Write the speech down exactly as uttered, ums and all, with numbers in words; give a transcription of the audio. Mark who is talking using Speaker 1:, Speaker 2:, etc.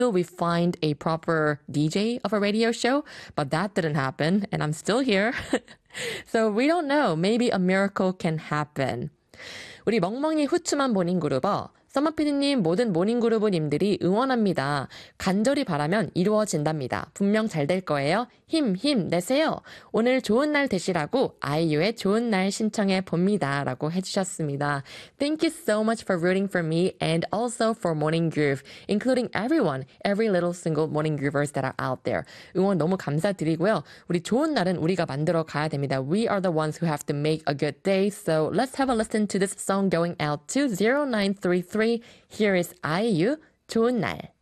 Speaker 1: we find a proper D J of a radio show, but that didn't happen, and I'm still here. So we don't know. Maybe a miracle can happen. 우리 멍멍이 후추만 모닝그룹어. 서머피디님 모든 모닝그룹님들이 응원합니다. 간절히 바라면 이루어진답니다. 분명 잘 될 거예요. 힘, 힘 내세요. 오늘 좋은 날 되시라고 아이유의 좋은 날 신청해 봅니다. 라고 해주셨습니다. Thank you so much for rooting for me and also for Morning Groove, including everyone, every little single Morning Groovers that are out there. 응원 너무 감사드리고요. 우리 좋은 날은 우리가 만들어 가야 됩니다. We are the ones who have to make a good day. So let's have a listen to this song going out to zero nine three three. Here is 아이유, 좋은 날.